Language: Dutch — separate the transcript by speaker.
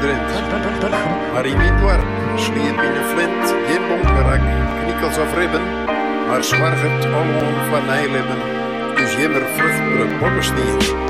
Speaker 1: drent. Maar in mijn dorp sliep in een flint, geen bonkerak, knikkels of ribben, maar zwargert allemaal van nijlibben, dus jemmer vruchtbare bokkenstien.